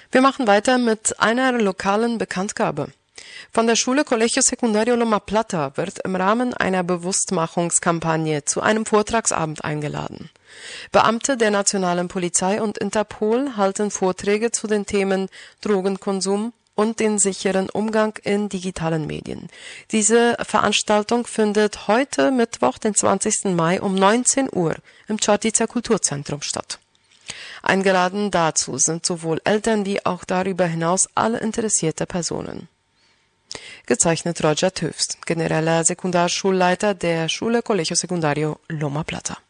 Wir machen weiter mit einer lokalen Bekanntgabe. Von der Schule Colegio Secundario Loma Plata wird im Rahmen einer Bewusstmachungskampagne zu einem Vortragsabend eingeladen. Beamte der nationalen Polizei und Interpol halten Vorträge zu den Themen Drogenkonsum und den sicheren Umgang in digitalen Medien. Diese Veranstaltung findet heute Mittwoch, den 20. Mai um 19 Uhr im Čatica Kulturzentrum statt. Eingeladen dazu sind sowohl Eltern wie auch darüber hinaus alle interessierte Personen. Gezeichnet Roger Töfst, genereller Sekundarschulleiter der Schule Colegio Secundario Loma Plata.